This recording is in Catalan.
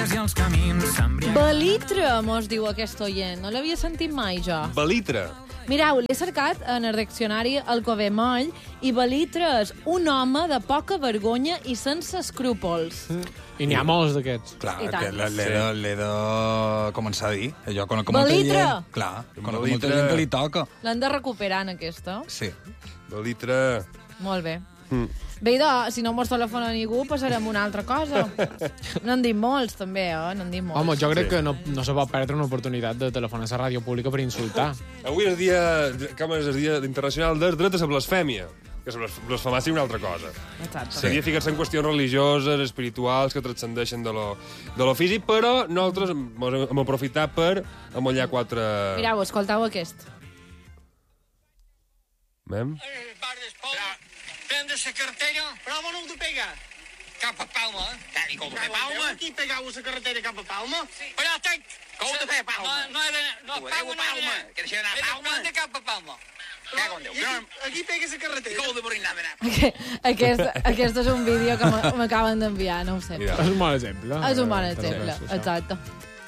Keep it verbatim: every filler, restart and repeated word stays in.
muntanyes i els camins s'embriaguen. Belitre, mos diu aquest oient. No l'havia sentit mai, jo. Belitre. Mireu, l'he cercat en el diccionari Alcover Moll i Belitre és un home de poca vergonya i sense escrúpols. I n'hi ha molts d'aquests. Clar, I tant. que l'he l'he de, l'he de començar a dir. Jo conec molta Belitre! gent... Clar, conec molta Belitre. gent que li toca. L'han de recuperar, en aquesta. Sí. Belitre. Molt bé. Bé, idò, si no mos telefona ningú, passarem una altra cosa. N'han dit molts, també, eh? N'han dit molts. Home, jo crec Sí. que no, no se pot perdre una oportunitat de telefonar a la ràdio pública per insultar. Avui és el dia, com és el dia internacional del dret a la blasfèmia. Que la blasfemar sigui una altra cosa. Exacte. Sí. Seria ficar-se en qüestions religioses, espirituals, que transcendeixen de lo, de lo físic, però nosaltres hem, hem aprofitat per amollar quatre... Mireu, escolteu aquest. Mem? Prende la cartera, prova no ho de pegar. Cap a Palma. Tal com de Palma. Aquí pegau la carretera cap a Palma. Però tenc... Com de fer Palma? No, no, no, no, Palma, Palma. Que deixem anar a Palma. De cap a Palma. Cago en Déu. Aquí pega la carretera. Com de morir anar. Aquest, aquest és un vídeo que m'acaben d'enviar, no ho sé. Mira. És un bon exemple. És un bon Eh, exemple, sí, sí, sí. exacte.